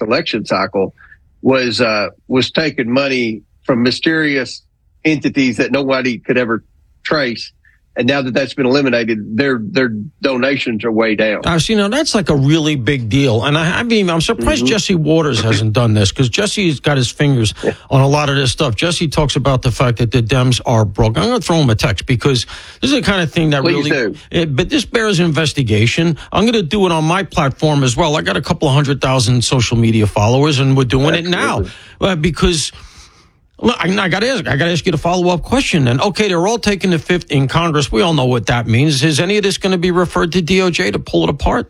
election cycle was taking money from mysterious entities that nobody could ever trace. And now that that's been eliminated, their donations are way down. That's like a really big deal. And I'm surprised Jesse Waters hasn't done this, because Jesse's got his fingers on a lot of this stuff. Jesse talks about the fact that the Dems are broke. I'm going to throw him a text, because this is the kind of thing that but this bears investigation. I'm going to do it on my platform as well. I got a couple of 100,000 social media followers, and we're doing it now because. Look, I got to ask you the follow-up question. And okay, they're all taking the fifth in Congress. We all know what that means. Is any of this going to be referred to DOJ to pull it apart?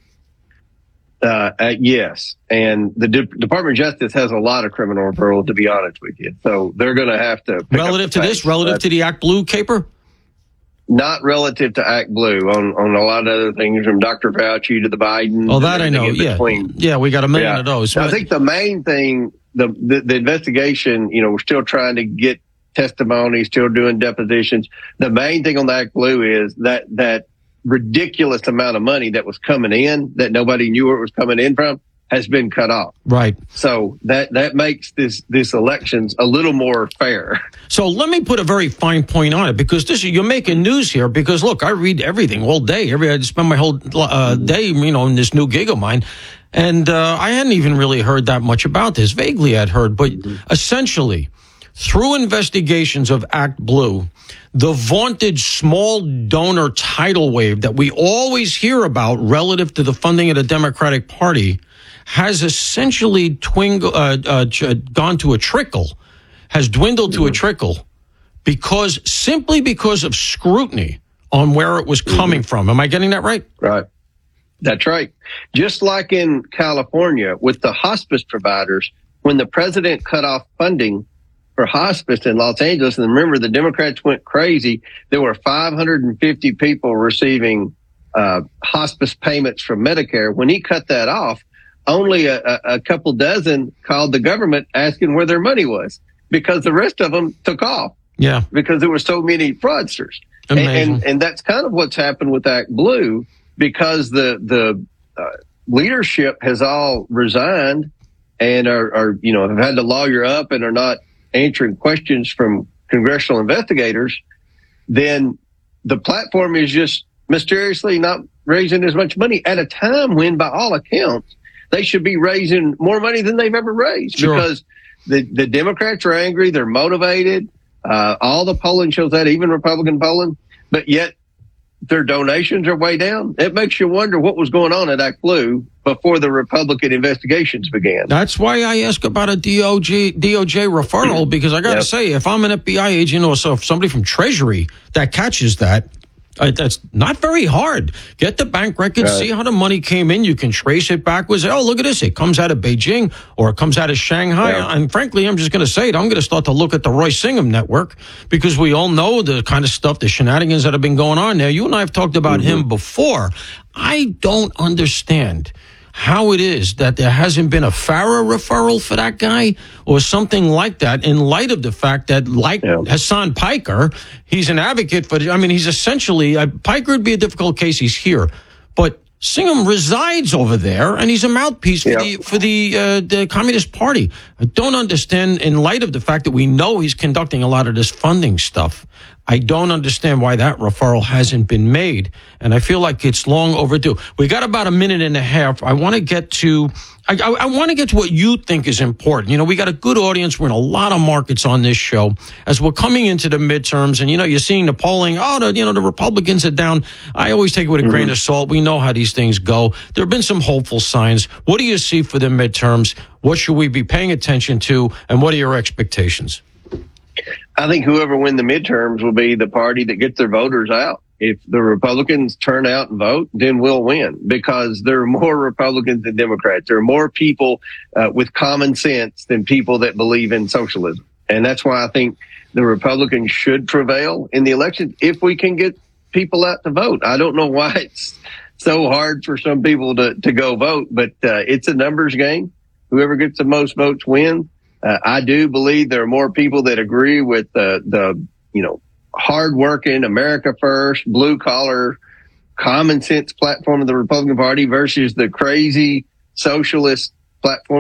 Yes. And the Department of Justice has a lot of criminal referrals, to be honest with you. So they're going to have to. Relative to the Act Blue caper? Not relative to Act Blue on a lot of other things, from Dr. Fauci to the Biden. Oh, that I know. Yeah, we got a million of those. I think the main thing. The investigation, we're still trying to get testimony, still doing depositions. The main thing on the Act Blue is that ridiculous amount of money that was coming in that nobody knew where it was coming in from has been cut off. Right. So that makes this elections a little more fair. So let me put a very fine point on it, because you're making news here. Because look, I read everything all day. I spend my whole day, in this new gig of mine. And I hadn't even really heard that much about this. Vaguely I'd heard, but essentially, through investigations of Act Blue, the vaunted small donor tidal wave that we always hear about relative to the funding of the Democratic Party has essentially gone to a trickle, has dwindled to a trickle, simply because of scrutiny on where it was coming from. Am I getting that right? Right. That's right. Just like in California with the hospice providers, when the president cut off funding for hospice in Los Angeles, and remember the Democrats went crazy, there were 550 people receiving hospice payments from Medicare. When he cut that off, only a couple dozen called the government asking where their money was, because the rest of them took off. Yeah. Because there were so many fraudsters. And that's kind of what's happened with Act Blue. Because the leadership has all resigned and are have had to lawyer up and are not answering questions from congressional investigators, then the platform is just mysteriously not raising as much money at a time when, by all accounts, they should be raising more money than they've ever raised. Sure. Because the Democrats are angry, they're motivated. All the polling shows that, even Republican polling, but yet their donations are way down. It makes you wonder what was going on at Act Blue before the Republican investigations began. That's why I ask about a DOJ referral, because I got to say, if I'm an FBI agent or so, if somebody from Treasury that catches that, that's not very hard. Get the bank records, see how the money came in. You can trace it backwards. Oh, look at this. It comes out of Beijing or it comes out of Shanghai. Yeah. And frankly, I'm just going to say it. I'm going to start to look at the Royce Singham network, because we all know the kind of stuff, the shenanigans that have been going on there. You and I have talked about him before. I don't understand how it is that there hasn't been a FARA referral for that guy or something like that, in light of the fact that, Hassan Piker, he's an advocate for, he's essentially, Piker would be a difficult case, he's here, but Singham resides over there, and he's a mouthpiece for the Communist Party. I don't understand, in light of the fact that we know he's conducting a lot of this funding stuff, I don't understand why that referral hasn't been made, and I feel like it's long overdue. We got about a minute and a half. I want to get to what you think is important. We got a good audience. We're in a lot of markets on this show as we're coming into the midterms, and you're seeing the polling. The Republicans are down. I always take it with a grain of salt. We know how these things go. There have been some hopeful signs. What do you see for the midterms? What should we be paying attention to, and what are your expectations? I think whoever wins the midterms will be the party that gets their voters out. If the Republicans turn out and vote, then we'll win, because there are more Republicans than Democrats. There are more people with common sense than people that believe in socialism. And that's why I think the Republicans should prevail in the election if we can get people out to vote. I don't know why it's so hard for some people to go vote, but it's a numbers game. Whoever gets the most votes wins. I do believe there are more people that agree with the hardworking, America first, blue collar, common sense platform of the Republican Party versus the crazy socialist platform